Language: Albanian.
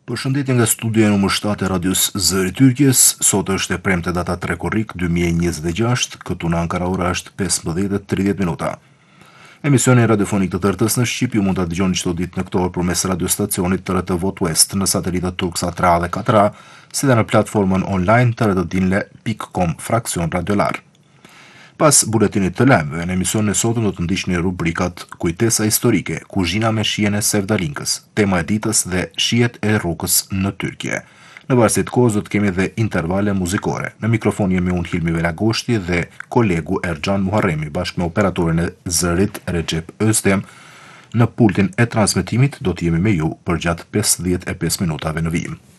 Përshëndetje nga studia numër 7 e radios Zëri Tyrkjes. Sot është e premte data 3 korrik 2026, këtu në Ankara ora është 15:30 minuta. Emisioni radiofonik të tërtës në Shqip ju mund ta dëgjoni çdo ditë në këtë orë përmes radiostacionit të RTV West në satelitat Turksat 3A dhe 4A, si dhe në platformën online të rtdinle.com fraksion radiolar. Pas buletinit të lajmeve, në emisionin e sotëm do të ndiqni rubrikat Kujtesa historike, kuzhina me shijen e Sevdalinkës, tema e ditës dhe shijet e rrugës në Tyrkje. Në varësi të kohës do të kemi dhe intervale muzikore. Në mikrofon jemi unë Hilmi Velagoshti dhe kolegu Erxhan Muharremi bashkë me operatorin e zërit Recep Özdem. Në pultin e transmetimit do të jemi me ju për gjatë 55 minutave në vijim.